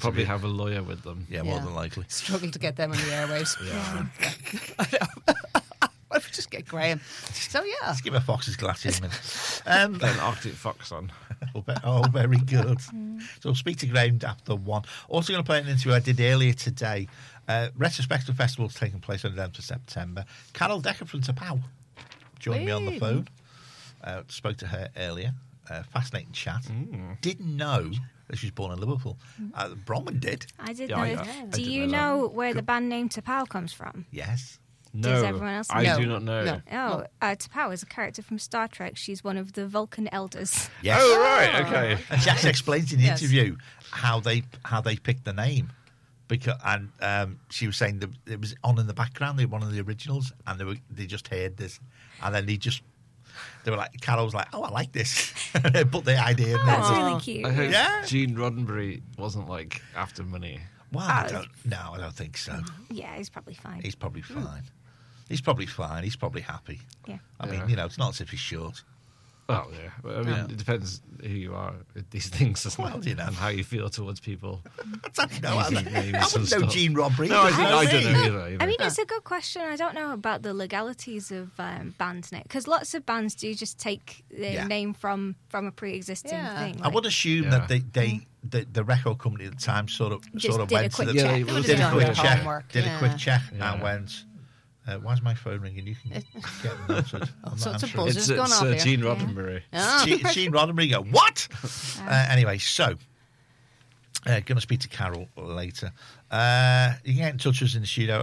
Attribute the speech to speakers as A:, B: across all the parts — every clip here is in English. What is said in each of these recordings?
A: probably have a lawyer with them.
B: Yeah, more than likely.
C: Struggle to get them on the airways.
A: Yeah.
C: I know. I'll just get Graham. So, yeah.
B: Let's give her Fox's glasses.
A: Get an Arctic Fox on.
B: Oh, very good. So we'll speak to Graham after 1. Also going to play an interview I did earlier today. Retrospective Festival is taking place on the 11th of September. Carol Decker from Tapau joined me on the phone. Spoke to her earlier. Fascinating chat. Didn't know that she was born in Liverpool. Bronwyn did.
D: I did
A: Yeah,
D: know
A: I
D: this.
A: did
D: Do you
A: know
D: know where the band name Tapau comes from?
B: Yes.
A: No,
D: Does everyone else
A: I
C: know?
A: do not know.
C: No.
D: Oh, Tapau is a character from Star Trek. She's one of the Vulcan elders.
B: Yes.
A: Oh, right, okay.
B: And she actually explains in the
C: Yes.
B: interview how they picked the name. She was saying that it was on in the background. They were one of the originals, and they just heard this, and then they were like, Carol was like, "Oh, I like this," and they put the idea in there.
D: That's really cute.
A: I hope
B: Yeah.
A: Gene Roddenberry wasn't like after money.
B: Well, I don't think so.
D: Yeah, he's probably fine.
B: He's probably fine. He's probably fine. He's probably happy.
D: Yeah.
B: I mean,
A: Yeah.
B: it's not as if he's short.
A: Oh, yeah. But, I mean, it depends who you are with these things, doesn't
B: Well,
A: it?
B: you know.
A: And how you feel towards people.
B: I
A: Using names and
B: wouldn't know
A: stuff.
B: Gene Roddenberry.
A: No, I
B: does
A: don't
B: know
A: know
B: me.
A: either. You know.
D: I mean, it's a good question. I don't know about the legalities of band name, because lots of bands do just take their
B: Yeah.
D: name from a pre-existing
C: Yeah.
D: thing.
B: I would assume
A: Yeah.
B: that the record company at the time sort of
D: did a
B: went to
D: quick
B: the
D: check.
A: Yeah,
C: They would've
B: did a
C: done
B: quick
C: their
B: check,
C: homework,
B: did a
C: yeah.
B: quick check,
A: Yeah.
B: and went. Why's my phone ringing? You can get noted. I'm
C: sorts
B: not
C: of
B: answering.
C: buzzers.
A: It's,
C: What's going on here?
A: Gene
D: Yeah.
A: Roddenberry.
C: Oh.
B: Gene Roddenberry go, what? Anyway, so going to speak to Carol later. You can get in touch with us in the studio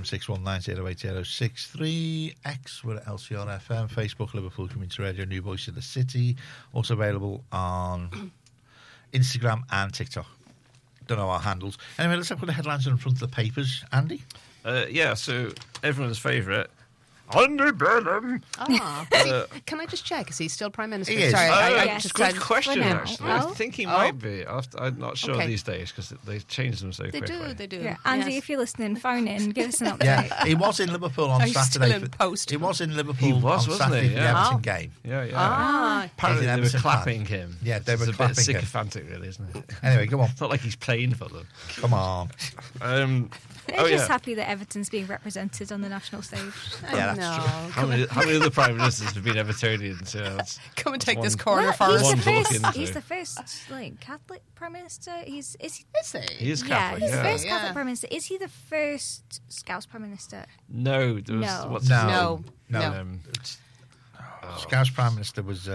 B: 07761908063. X, we're at LCR FM, Facebook, Liverpool Community Radio, New Voice of the City. Also available on Instagram and TikTok. Don't know our handles. Anyway, let's have the headlines in front of the papers. Andy?
A: Yeah, so everyone's favourite, Andy Burnham.
C: Can I just check? Is he still Prime Minister?
B: He is.
C: Sorry, I
D: Yes.
C: just
A: Good
C: said...
A: question,
D: For now.
A: actually.
D: Oh.
A: I think he
C: Oh.
A: might be. I'm not sure
C: Okay.
A: these days because they changed them so
C: They
A: quickly.
C: do.
D: Yeah, Andy,
C: Yes.
D: if you're listening, phone in, give us an update.
B: Yeah, he was in Liverpool on
C: Are you
B: Saturday.
C: still in post?
B: He was in Liverpool
A: He was,
B: on
A: wasn't
B: Saturday
A: he?
B: for the
A: Yeah.
B: Everton
C: Oh.
B: game.
A: Yeah, yeah.
C: Ah,
A: Apparently
B: He's an
A: they were
B: Everton fan.
A: clapping him.
B: Yeah, they were
A: It's a
B: clapping
A: bit
B: him.
A: sycophantic, really, isn't it?
B: Anyway, go on.
A: It's not like he's playing for them.
B: Come on.
D: They're just happy that Everton's being represented on the national stage.
B: Yeah, that's
C: no.
B: true.
A: How many other prime ministers have been Evertonians? Yeah,
C: Come and take
A: one-
C: this corner
D: Well,
C: for us.
A: One to look
D: he's
A: into.
D: the first Catholic prime minister. Is he?
C: Is he?
A: he is
D: Yeah,
A: Catholic.
D: he's the
A: Yeah,
D: first
C: Yeah.
D: Catholic prime minister. Is he the first Scouse prime minister?
A: No, there was
D: No.
A: what's
B: No.
A: his
C: No.
A: name?
B: No.
A: Um,
B: Scouse Prime Minister was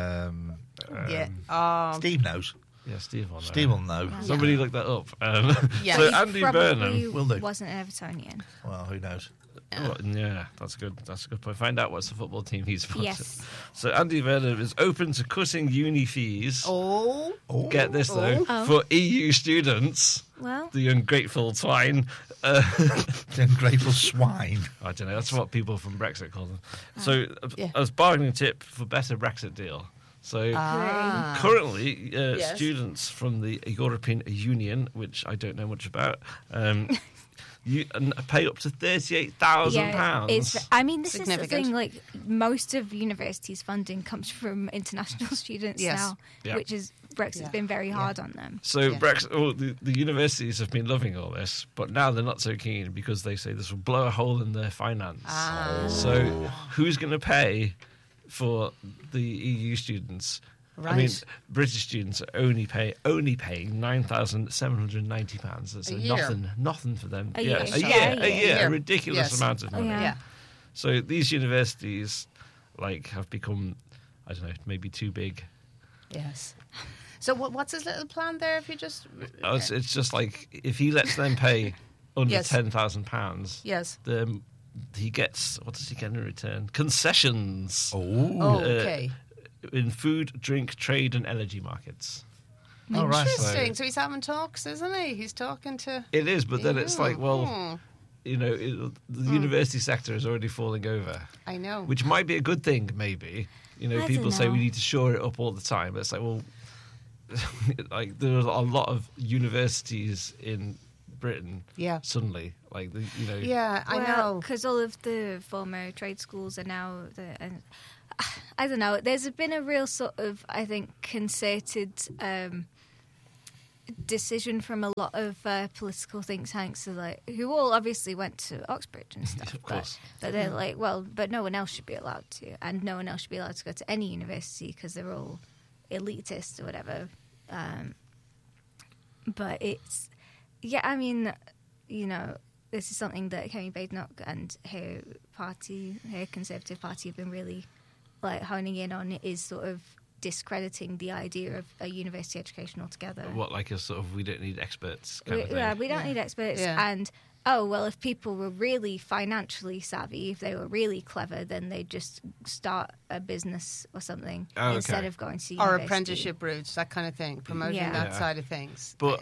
C: Yeah.
B: Steve knows.
A: yeah, Steve will know.
B: Steve will know.
A: Somebody look that up.
C: Yeah.
A: So
C: He
A: Andy
D: Probably
A: Burnham.
B: Will do.
D: wasn't an Evertonian.
B: Well, who knows?
A: Yeah, that's good. That's a good point. Find out what's the football team he's supporting.
D: Yes.
A: So Andy Burnham is open to cutting uni fees.
C: Oh.
A: Get this though,
D: Oh.
A: for EU students.
D: Well,
A: The ungrateful twine.
B: The ungrateful swine.
A: I don't know. That's what people from Brexit call them. So,
C: Yeah.
A: as bargaining tip for better Brexit deal. So, currently,
C: Yes.
A: students from the European Union, which I don't know much about, you pay up to £38,000.
D: I mean, this is the
C: Significant.
D: thing. Like, most of universities' funding comes from international students
C: Yes.
D: now,
A: Yeah.
D: which is Brexit's been very hard on them.
A: So
C: Yeah.
A: Brexit, the universities have been loving all this, but now they're not so keen because they say this will blow a hole in their finance. So who's going to pay for the EU students? I mean,
C: Right.
A: British students are only paying £9,790. That's
C: A year.
A: nothing for them.
D: A
A: yeah,
D: year.
A: a year,
D: Yeah,
A: a
D: yeah.
A: year,
C: Yeah.
A: a ridiculous
C: Yes.
A: amount of money.
D: Yeah.
C: Yeah.
A: So these universities, have become, I don't know, maybe too big.
C: Yes. So what's his little plan there? If you just
A: It's just like if he lets them pay under
C: Yes.
A: £10,000,
C: yes.
A: then he gets, what does he get in return? Concessions
B: Oh.
C: Okay.
A: in food, drink, trade, and energy markets.
B: All right.
C: Interesting. So he's having talks, isn't he? He's talking to.
A: It is, but then it's like, well,
C: Hmm.
A: the university sector is already falling over,
C: I know.
A: which might be a good thing, maybe.
D: I
A: People
D: don't
A: say we
D: know.
A: need to shore it up all the time. But it's like, well, like there's a lot of universities in Britain.
C: Yeah.
A: Suddenly,
C: Yeah, I know.
D: Because all of the former trade schools are now I don't know. There's been a real sort of, I think, concerted decision from a lot of political think tanks, so who all obviously went to Oxbridge and stuff.
A: Of course.
D: But they're like, well, but no one else should be allowed to, and no one else should be allowed to go to any university because they're all elitist or whatever. But it's, I mean, this is something that Kemi Badenoch and her Conservative Party, have been really honing in on, is sort of discrediting the idea of a university education altogether.
A: What, like a sort of we don't need experts kind of thing?
D: Yeah, we don't need experts.
C: Yeah.
D: And, oh, well, if people were really financially savvy, if they were really clever, then they'd just start a business or something instead of going to university.
C: Or apprenticeship routes, that kind of thing, promoting that side of things.
A: But,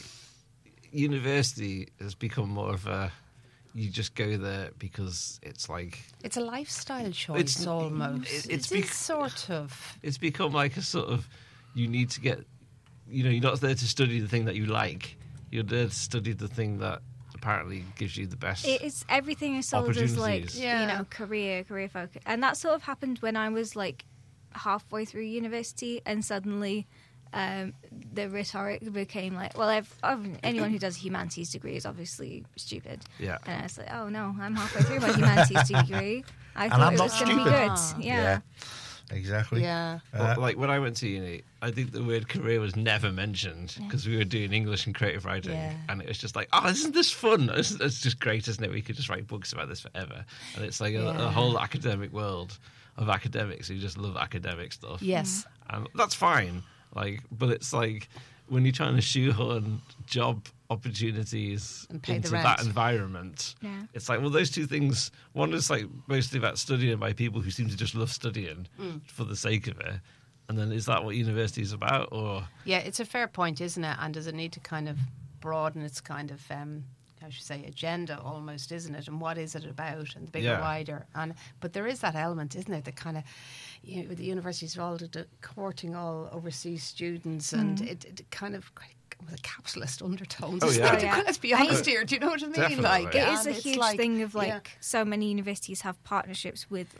A: university has become more of a... You just go there because it's like...
C: It's a lifestyle choice, almost. It's sort of...
A: It's become like a sort of... You need to get... you're not there to study the thing that you like. You're there to study the thing that apparently gives you the best
D: It's everything is sold as career focus. And that sort of happened when I was halfway through university, and suddenly... the rhetoric became anyone who does a humanities degree is obviously stupid.
A: Yeah.
D: And I was like, oh no, I'm halfway through my humanities degree. I thought it was going to be good. Yeah.
B: Exactly.
C: Yeah.
A: When I went to uni, I think the word career was never mentioned because we were doing English and creative writing, and it was just like, oh, isn't this fun? It's just great, isn't it? We could just write books about this forever. And it's like a whole academic world of academics who just love academic stuff.
C: Yes.
A: And that's fine. But it's like when you're trying to shoehorn job opportunities into that environment, it's like, well, those two things, one is mostly about studying by people who seem to just love studying for the sake of it. And then is that what university is about? Or
C: yeah, it's a fair point, isn't it? And does it need to kind of broaden its kind of, how should I say, agenda almost, isn't it? And what is it about? And the bigger, wider. But there is that element, isn't it? That kind of, the universities are all courting all overseas students, and it kind of with a capitalist undertones.
A: Oh, yeah.
C: Let's be honest here. Do you know what I mean?
A: Definitely.
D: It is a huge thing of so many universities have partnerships with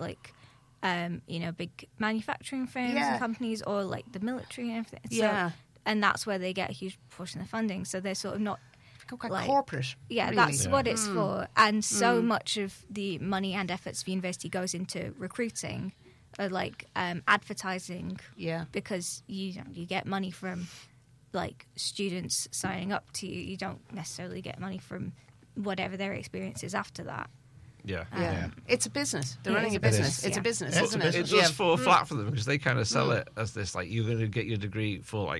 D: big manufacturing firms and companies, or the military and everything. So, and that's where they get a huge portion of the funding. So they're sort of not
C: corporate.
D: Yeah, really. That's what it's for. And so much of the money and efforts of university goes into recruiting, or advertising. Yeah, because you get money from students signing up to you. You don't necessarily get money from whatever their experience is after that.
A: Yeah.
C: It's a business. They're running a business. It's a business, isn't it?
A: It does fall flat for them because they kind of sell it as this, you're going to get your degree for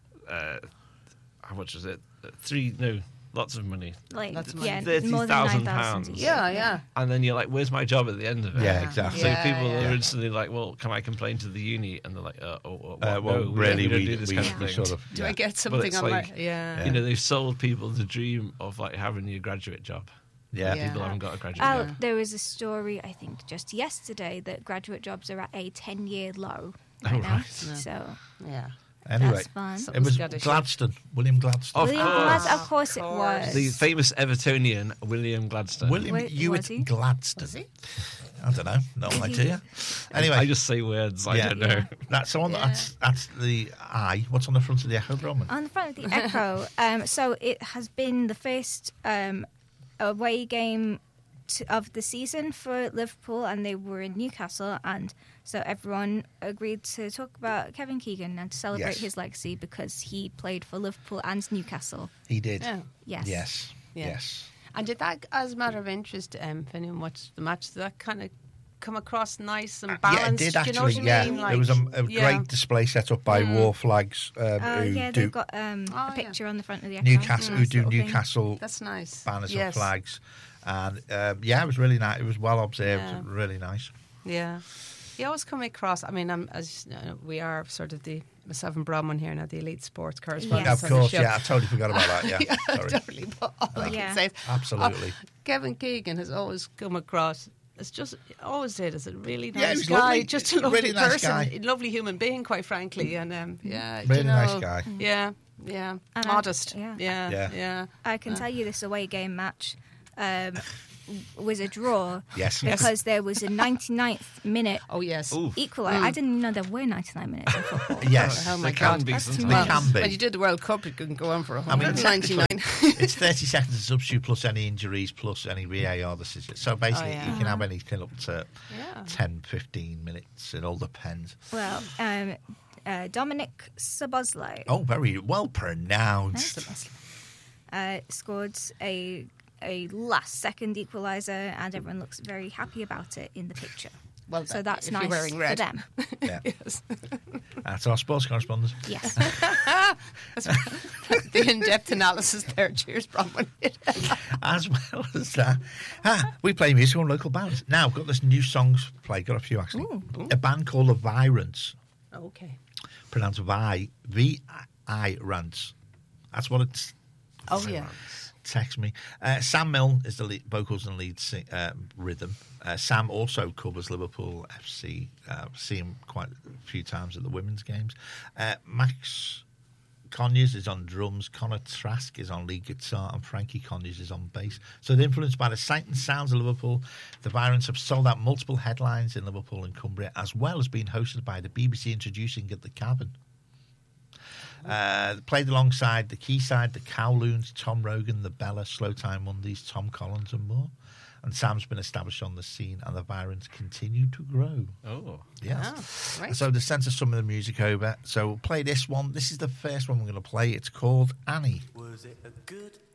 A: how much is it? Lots of money.
C: Lots of money.
A: £30,000.
C: Yeah.
A: And then you're like, where's my job at the end of it?
B: Yeah, exactly.
A: So people are instantly like, well, can I complain to the uni? And they're like, no,
B: really,
A: we don't do this kind of thing.
B: Sort of,
C: do I get something on my... Yeah.
A: They've sold people the dream of having your graduate job.
B: Yeah.
A: People haven't got a graduate job.
D: There was a story, I think, just yesterday that graduate jobs are at a 10-year low
A: right now.
D: Yeah. So,
C: yeah.
B: Anyway,
D: that's fun.
B: It was Gladstone, William Gladstone.
D: Of course it was.
A: The famous Evertonian William Gladstone.
B: William Hewitt Gladstone.
C: Was he?
B: I don't know. No idea. Anyway,
A: I just say words. I don't know.
B: That's the one. That's the eye. What's on the front of the Echo, Broman?
D: On the front of the Echo. So it has been the first away game of the season for Liverpool, and they were in Newcastle, and so everyone agreed to talk about Kevin Keegan and to celebrate his legacy because he played for Liverpool and Newcastle.
B: He did.
C: Yeah.
B: Yes.
C: And did that, as a matter of interest, if anyone watched the match, did that kind of come across nice and balanced?
B: Yeah, it did actually.
C: Do you know what I mean?
B: There was a great display set up by War Flags.
D: They've got a picture on the front of the Echo.
B: Newcastle, who do Newcastle
C: That's nice.
B: banners and flags. And it was really nice. It was well observed. Really nice.
C: Yeah. You always come across, as you know, we are sort of myself and Bronwyn here now, the elite sports correspondents.
B: Of course, I totally forgot about that, Sorry.
C: Totally, but all I can say is...
B: Absolutely.
C: Kevin Keegan has always come across, always did, as a really
B: Yeah,
C: nice
B: he's
C: guy,
B: lovely.
C: just a lovely
B: Really nice
C: person,
B: guy.
C: lovely human being, quite frankly, and
B: Really nice guy.
C: Yeah,
D: And
C: modest.
D: I
C: Yeah.
D: can tell you this away game match. was a draw.
B: Yes.
D: Because there was a 99th minute.
C: Oh yes.
D: Equaliser. I didn't know there were 99 minutes in football.
B: Yes.
C: Oh my
A: There
C: God.
A: can be
C: That's
A: sometimes.
C: well,
B: There can be.
C: When you did the World Cup, it can go on for 199.
B: technically, it's 30 seconds of substitute plus any injuries plus any VAR decisions. So basically, you can have anything up to 10, 15 minutes. It all depends.
D: Well, Dominic Szoboszlai.
B: Oh, very well pronounced.
D: Scored a last-second equaliser, and everyone looks very happy about it in the picture.
C: Well,
D: so that's
C: if
D: nice
C: you're wearing
D: for
C: red.
D: them.
B: Yeah.
C: Yes.
B: That's our sports correspondent.
D: Yes.
C: The in-depth analysis there. Cheers, Bronwyn.
B: As well as that, we play music on local bands. Now, we've got this new songs to play. Got a few, actually.
D: Ooh.
B: A band called The Virants.
C: Okay.
B: Pronounced V-I Rants. That's what it's...
C: Oh, yeah.
B: Text me. Sam Milne is the lead, vocals and lead rhythm. Sam also covers Liverpool FC. See him quite a few times at the women's games. Max Conyers is on drums. Connor Trask is on lead guitar, and Frankie Conyers is on bass. So they're influenced by the sight and sounds of Liverpool. The Virants have sold out multiple headlines in Liverpool and Cumbria, as well as being hosted by the BBC Introducing at the Cavern. Played alongside the Quayside, the Kowloons, Tom Rogan, the Bella, Slow Time Mondays, Tom Collins and more. And Sam's been established on the scene, and the Virants continue to grow.
A: Oh.
B: Yes.
C: Oh, right.
B: So they sent us some of the music over. So we'll play this one. This is the first one we're going to play. It's called Annie.
E: Was it a good